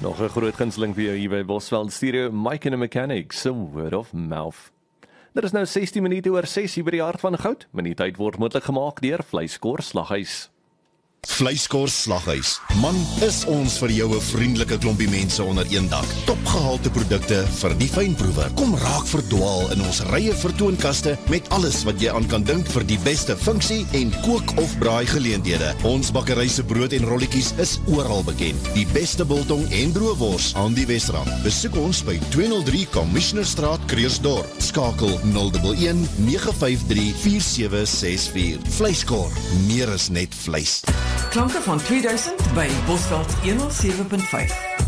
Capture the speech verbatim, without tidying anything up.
Nog 'n groot gunsteling vir jou hier by Bosveld Stereo, Mike and the Mechanics, so word of mouth. Dit is nou sestien minute oor ses hier by die hart van goud. Minuutheid word moontlik gemaak deur Vleiskor Slaghuis. Vleiskor Slaghuis. Man, is ons vir jou 'n vriendelike klompie mense onder een dak. Topgehalte produkte vir die fynproewer. Kom raak verdwaal in ons rye vertoonkaste met alles wat jy aan kan dink vir die beste funksie en kook of braai geleenthede. Ons bakkery se brood en rolletjies is oral bekend. Die beste biltong en droëwors aan die Wesrand. Besoek ons by tweehonderd drie Commissionerstraat, Kreersdorp. Skakel nul een een nege vyf drie vier sewe ses vier. Vleiskor, meer is net vleis. Klanke van tweeduisend by Bosveld honderd sewe punt vyf.